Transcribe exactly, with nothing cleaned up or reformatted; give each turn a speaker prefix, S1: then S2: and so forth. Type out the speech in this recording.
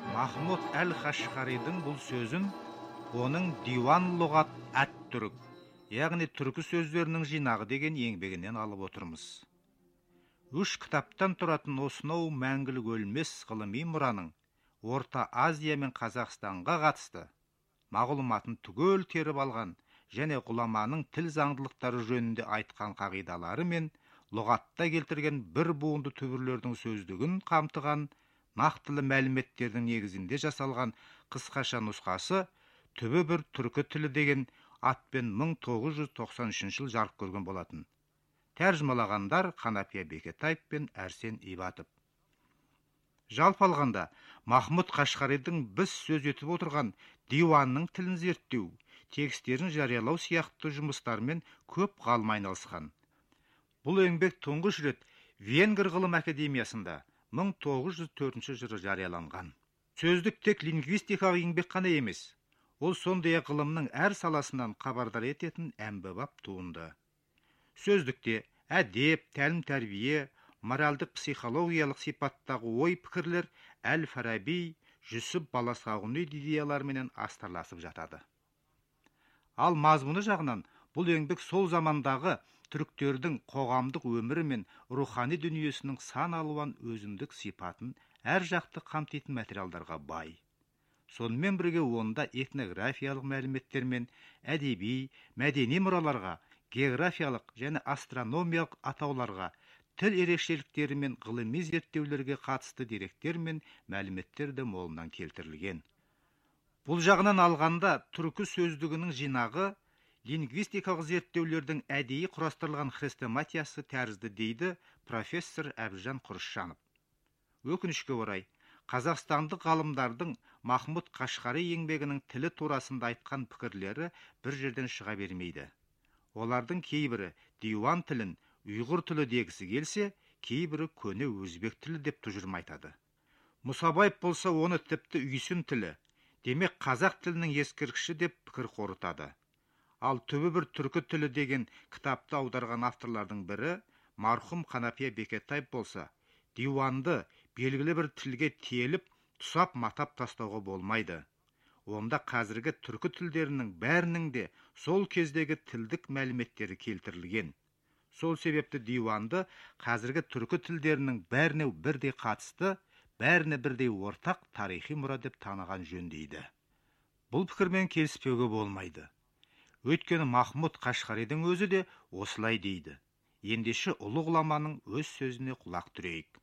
S1: Махмуд әл-Қашқаридың бұл сөзін оның Диван лұғат әт-түрік, яғни түркі сөздерінің жинағы деген еңбегінен алып отырмыз. Үш кітаптан тұратын осынау мәңгілік өлмес ғылыми мұраның Орта Азия мен Қазақстанға қатысты мағлұматын түгел теріп алған және ғұламаның тіл заңдылықтары жөнінде айтқан қағидалары мен лұғатта келтірген бір буынды түбірлердің сөздігін қамтыған нақтылы мәліметтердің негізінде жасалған қысқаша нұсқасы түбі бір түркі тілі деген атпен мың тоғыз жүз тоқсан үшінші жыл жарық көрген болатын. Тәржімалағандар Қанапия Бекетаев пен Әрсен Ибатов. Жалпы алғанда, Махмуд Қашқаридың біз сөз етіп отырған диванның тілін зерттеу, текстерін жариялау сияқты жұмыстармен көп ғалым айналысқан. Бұл еңбек тұңғыш рет Венгр ғылым академиясында мың тоғыз жүз төртінші жылы жарияланған. Сөздік тек лингвистикалық еңбек қана емес, ол сондай-ақ ғылымның әр саласынан хабардар ететін әмбебап туынды. Сөздікте әдеп, тәлім-тәрбие, моральдық психологиялық сипаттағы ой пікірлер Әл-Фараби, Жүсіп Баласағұни идеяларменен астарласып жатады. Ал мазмұны жағынан бұл еңбек сол замандағы түріктердің қоғамдық өмірі мен рухани дүниесінің сан алуан өзіндік сипатын әр жақты қамтитын материалдарға бай. Сонымен бірге онда этнографиялық мәліметтер мен әдеби, мәдени мұраларға, географиялық және астрономиялық атауларға, тіл ерекшеліктері мен ғылыми зерттеулерге қатысты деректер мен мәліметтер де молынан келтірілген. Бұл жағынан алғанда түркі сөздігінің жинағы лингвистикалық зерттеулердің әдейі құрастырылған хрестоматиясы тәрізді дейді профессор Әбжан Құрышжанов. Өкінішке орай, қазақстандық ғалымдардың Махмуд Қашқари еңбегінің тілі турасында айтқан пікірлері бір жерден шыға бермейді. Олардың кейбірі диван тілін ұйғыр тілі дегісі келсе, кейбірі көне өзбек тілі деп тұжырым айтады. Мұсабаев болса оны тіпті үйсін тілі, демек қазақ тілінің ескіргіші деп пікір қорытады. Ал түбі бір түркі тілі деген кітапты аударған авторлардың бірі марқұм Қанапия Бекетаев болса, диванды белгілі бір тілге теліп, тұсап матап тастауға болмайды. Онда қазіргі түркі тілдерінің бәрінің де сол кездегі тілдік мәліметтері келтірілген. Сол себепті диванды қазіргі түркі тілдерінің бәріне бірдей қатысты, бәріне бірдей ортақ тарихи мұра деп таныған жөн дейді. Бұл пікірмен келіспеуге болмайды. Өйткені Махмуд Қашқаридің өзі де осылай дейді. Ендеше ұлы ғұламаның өз сөзіне құлақ түрейік.